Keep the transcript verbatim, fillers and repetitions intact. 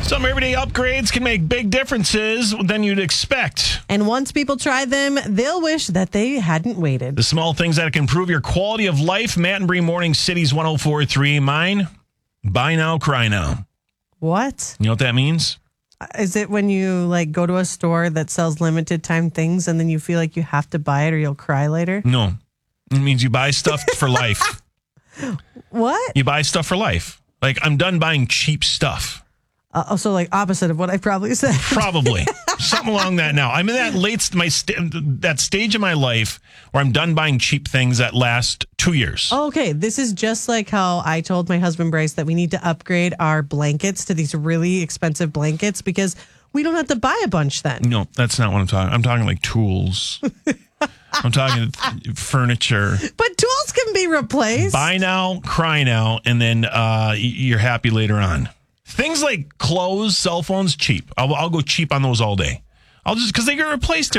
Some everyday upgrades can make big differences than you'd expect. And once people try them, they'll wish that they hadn't waited. The small things that can improve your quality of life. Matt and Bree Morning City's one oh four point three. Mine, buy now, cry now. What? You know what that means? Is it when you like go to a store that sells limited time things and then you feel like you have to buy it or you'll cry later? No. It means you buy stuff for life. What? You buy stuff for life. Like, I'm done buying cheap stuff. Uh, oh, so like opposite of what I probably said. Probably. Something along that now. I'm in that late, my st- that stage of my life where I'm done buying cheap things that last two years. Oh, okay. This is just like how I told my husband, Bryce, that we need to upgrade our blankets to these really expensive blankets because we don't have to buy a bunch then. No, that's not what I'm talking. I'm talking like tools. I'm talking furniture. But tools can be replaced. Buy now, cry now, and then uh, you're happy later on. Things like clothes, cell phones, cheap. I'll, I'll go cheap on those all day. I'll just, because they get replaced